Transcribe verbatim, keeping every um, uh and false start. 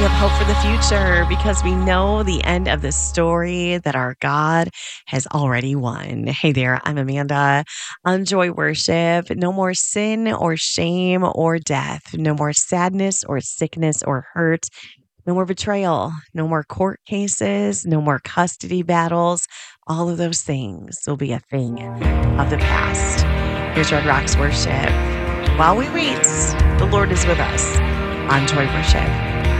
have hope for the future because we know the end of the story that our God has already won. Hey there, I'm Amanda on Joy Worship. No more sin or shame or death. No more sadness or sickness or hurt. No more betrayal. No more court cases. No more custody battles. All of those things will be a thing of the past. Here's Red Rocks Worship. While we wait, the Lord is with us on Joy Worship.